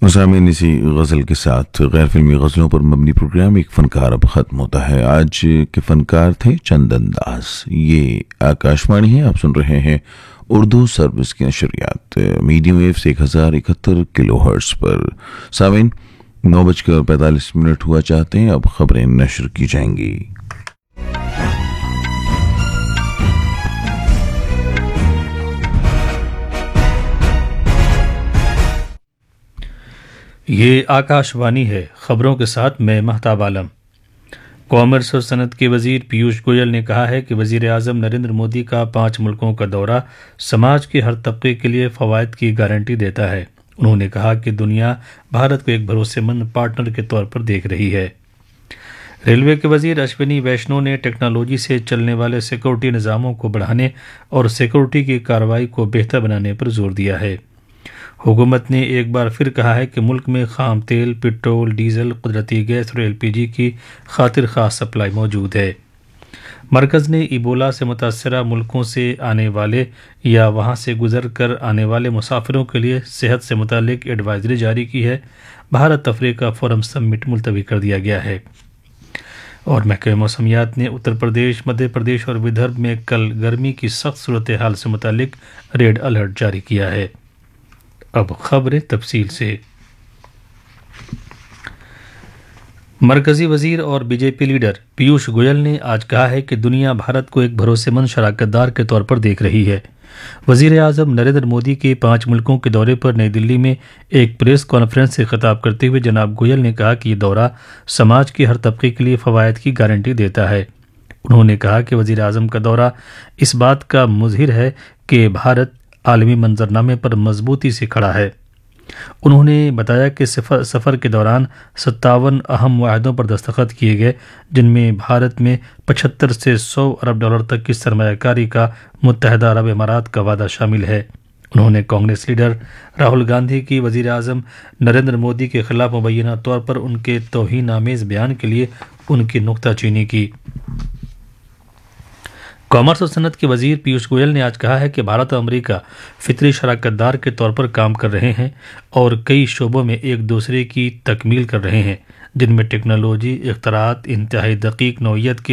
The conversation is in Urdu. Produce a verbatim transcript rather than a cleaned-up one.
سامعین، اسی غزل کے ساتھ غیر فلمی غزلوں پر مبنی پروگرام ایک فنکار اب ختم ہوتا ہے۔ آج کے فنکار تھے چندن داس۔ یہ آکاشوانی ہے، آپ سن رہے ہیں اردو سروس کی نشریات میڈیم ویو سے ایک ہزار اکہتر کلو ہرٹز پر۔ سامعین، نو بج کر پینتالیس منٹ ہوا چاہتے ہیں، اب خبریں نشر کی جائیں گی۔ یہ آکاشوانی ہے، خبروں کے ساتھ میں مہتاب عالم۔ کامرس اور صنعت کے وزیر پیوش گوئل نے کہا ہے کہ وزیر اعظم نریندر مودی کا پانچ ملکوں کا دورہ سماج کے ہر طبقے کے لیے فوائد کی گارنٹی دیتا ہے۔ انہوں نے کہا کہ دنیا بھارت کو ایک بھروسے مند پارٹنر کے طور پر دیکھ رہی ہے۔ ریلوے کے وزیر اشونی ویشنو نے ٹیکنالوجی سے چلنے والے سیکورٹی نظاموں کو بڑھانے اور سیکورٹی کی کارروائی کو بہتر بنانے پر زور دیا ہے۔ حکومت نے ایک بار پھر کہا ہے کہ ملک میں خام تیل، پٹرول، ڈیزل، قدرتی گیس اور ایل پی جی کی خاطر خواہ سپلائی موجود ہے۔ مرکز نے ایبولا سے متاثرہ ملکوں سے آنے والے یا وہاں سے گزر کر آنے والے مسافروں کے لیے صحت سے متعلق ایڈوائزری جاری کی ہے۔ بھارت افریقہ فورم سمٹ ملتوی کر دیا گیا ہے۔ اور محکمہ موسمیات نے اتر پردیش، مدھیہ پردیش اور ودربھ میں کل گرمی کی سخت صورتحال سے متعلق ریڈ الرٹ جاری کیا ہے۔ اب خبریں تفصیل سے۔ مرکزی وزیر اور B J P leader Piyush Goyal نے آج کہا ہے کہ دنیا بھارت کو ایک بھروسے مند شراکت دار کے طور پر دیکھ رہی ہے۔ وزیر اعظم نریندر مودی کے پانچ ملکوں کے دورے پر نئی دلی میں ایک پریس کانفرنس سے خطاب کرتے ہوئے جناب گوئل نے کہا کہ یہ دورہ سماج کے ہر طبقے کے لیے فوائد کی گارنٹی دیتا ہے۔ انہوں نے کہا کہ وزیر اعظم کا دورہ اس بات کا مظہر ہے کہ بھارت عالمی منظرنامے پر مضبوطی سے کھڑا ہے۔ انہوں نے بتایا کہ سفر سفر کے دوران ستاون اہم معاہدوں پر دستخط کیے گئے، جن میں بھارت میں پچہتر سے سو ارب ڈالر تک کی سرمایہ کاری کا متحدہ عرب امارات کا وعدہ شامل ہے۔ انہوں نے کانگریس لیڈر راہل گاندھی کی وزیر اعظم نریندر مودی کے خلاف مبینہ طور پر ان کے توہین آمیز بیان کے لیے ان کی نکتہ چینی کی۔ کامرس اور صنعت کے وزیر پیوش گوئل نے آج کہا ہے کہ بھارت اور امریکہ فطری شراکت دار کے طور پر کام کر رہے ہیں اور کئی شعبوں میں ایک دوسرے کی تکمیل کر رہے ہیں، جن میں ٹیکنالوجی، اختراعات، انتہائی دقیق نوعیت کے